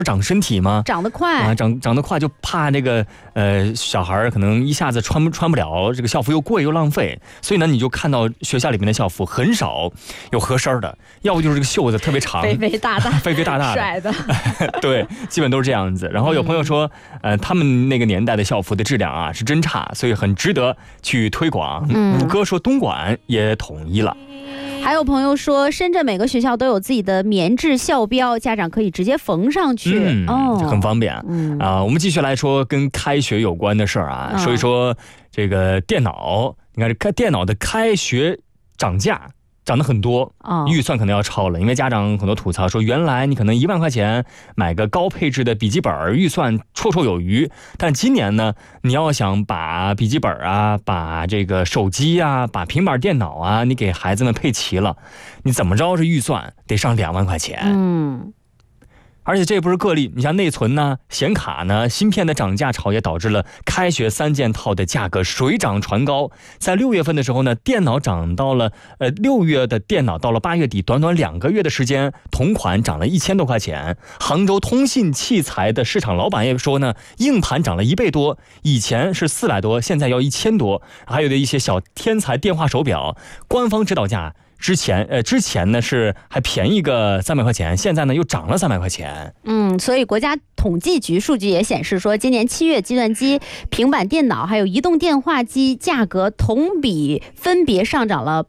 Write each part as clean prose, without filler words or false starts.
长身体吗？ 长得快啊，长得快就怕这个小孩可能一下子穿不了，这个校服又贵又浪费，所以呢你就看到学校里面的校服很少有合身的，要不就是这个袖子特别长， 肥肥大大肥肥大大的帅的对，基本都是这样子。然后有朋友说他们那个年代的校服的质量啊是真差，所以很值得去推广。五哥说东莞也统一了。 还有朋友说，深圳每个学校都有自己的棉质校标，家长可以直接缝上去， 很方便。我们继续来说跟开学有关的事儿啊，说一说这个电脑。你看这电脑的开学涨价。涨得很多，预算可能要超了，因为家长很多吐槽说，原来你可能1万块钱买个高配置的笔记本，预算绰绰有余，但今年呢，你要想把笔记本啊，把这个手机啊，把平板电脑啊，你给孩子们配齐了，你怎么着是预算得上2万块钱。而且这也不是个例，你像内存呢、显卡呢、芯片的涨价潮也导致了开学3件套的价格水涨船高。在6月份的时候呢，电脑涨到了6月的电脑到了8月底，短短2个月的时间，同款涨了1000多块钱。杭州通信器材的市场老板也说呢，硬盘涨了1倍多，以前是400多，现在要1000多。还有的一些小天才电话手表，官方指导价之前呢是还便宜个300块钱，现在呢又涨了300块钱。 所以国家统计局数据也显示说，今年7月计算机、平板电脑还有移动电话机价格同比分别上涨了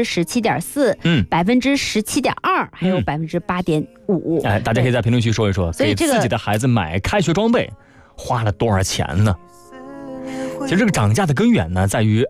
17.4%、17.2%，还有8.5%。 大家可以在评论区说一说，给自己的孩子买开学装备花了多少钱呢？其实这个涨价的根源呢，在于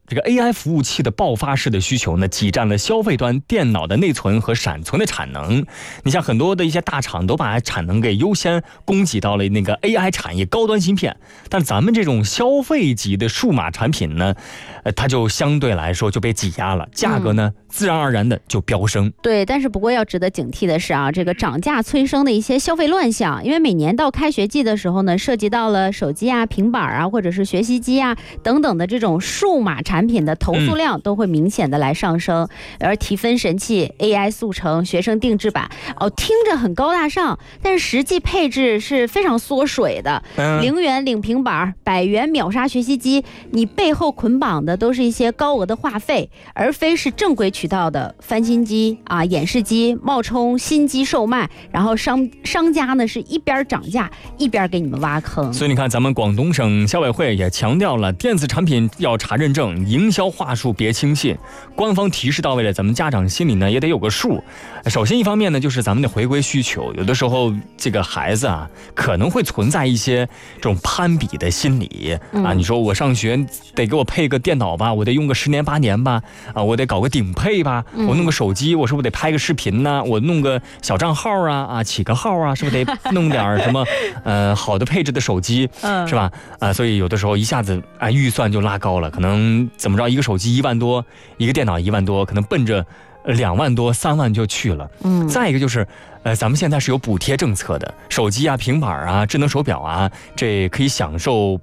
AI 服务器的爆发式的需求呢，挤占了消费端电脑的内存和闪存的产能。你像很多的一些大厂都把产能给优先供给到了那个 AI 产业高端芯片，但咱们这种消费级的数码产品呢，它就相对来说就被挤压了，价格呢自然而然的就飙升。 对，但是不过要值得警惕的是啊，这个涨价催生的一些消费乱象，因为每年到开学季的时候呢，涉及到了手机啊、平板啊，或者是学习机啊等等的这种数码产品的投诉量都会明显的来上升。而提分神器、AI 速成、学生定制版，听着很高大上，但是实际配置是非常缩水的。0元领平板，100元秒杀学习机，你背后捆绑的都是一些高额的话费，而非是正规渠道的翻新机啊、演示机冒充新机售卖，然后商家呢是一边涨价一边给你们挖坑。 所以你看，咱们广东省消委会也强调了，电子产品要查认证，营销话术别轻信，官方提示到位了，咱们家长心里呢也得有个数。首先一方面呢，就是咱们得回归需求，有的时候这个孩子啊可能会存在一些这种攀比的心理啊。你说我上学得给我配个电脑吧，我得用个10年8年吧，啊，我得搞个顶配吧，我弄个手机，我是不是得拍个视频呢？我弄个小账号啊，起个号啊，是不是得弄点什么好的配置的手机，是吧？所以有的时候一下子预算就拉高了，可能怎么着，一个手机1万多，一个电脑1万多，可能奔着2万多3万就去了。再一个就是咱们现在是有补贴政策的，手机啊、平板啊、智能手表啊，这可以享受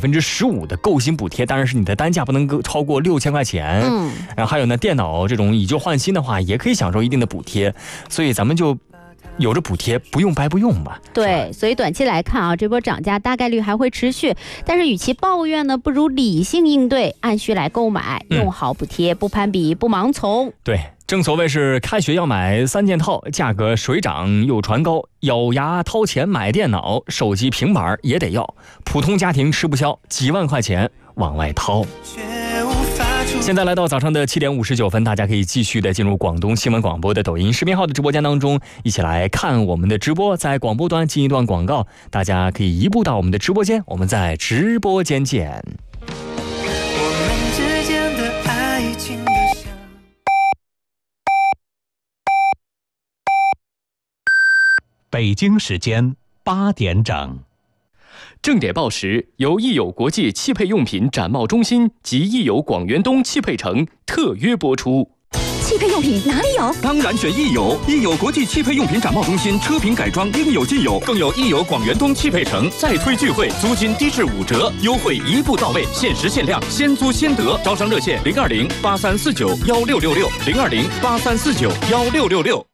15%的购新补贴，当然是你的单价不能够超过6000块钱。然后还有呢，电脑这种以旧换新的话，也可以享受一定的补贴，所以咱们就有着补贴，不用白不用吧。 对，所以短期来看啊，这波涨价大概率还会持续，但是与其抱怨呢，不如理性应对，按需来购买，用好补贴，不攀比，不盲从。 对，正所谓是开学要买3件套，价格水涨又传高，咬牙掏钱买电脑、手机、平板也得要，普通家庭吃不消，几万块钱往外掏。现在来到早上的7点59分，大家可以继续的进入广东新闻广播的抖音视频号的直播间当中，一起来看我们的直播。在广播端进一段广告，大家可以移步到我们的直播间，我们在直播间见。 我们之间的爱情的像北京时间8点整。 正点报时由益友国际汽配用品展贸中心及益友广源东汽配城特约播出。 汽配用品哪里有？ 当然选益友，益友国际汽配用品展贸中心，车品改装应有尽有，更有益友广源东汽配城再推聚会，租金低至5折，优惠一步到位，限时限量，先租先得。招商热线02083491666，02083491666。